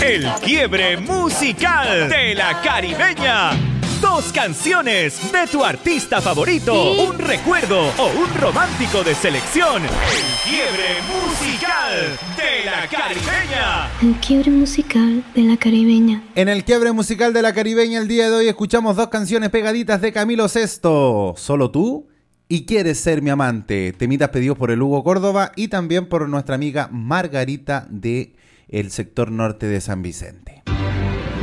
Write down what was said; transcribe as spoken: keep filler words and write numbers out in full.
El quiebre musical de la Caribeña. Dos canciones de tu artista favorito, ¿sí? Un recuerdo o un romántico de selección. El quiebre musical de la Caribeña. El quiebre musical de la Caribeña. En el quiebre musical de la Caribeña el día de hoy escuchamos dos canciones pegaditas de Camilo Sesto. Solo tú y Quieres ser mi amante. Temitas pedidos por el Hugo Córdoba y también por nuestra amiga Margarita de el sector norte de San Vicente.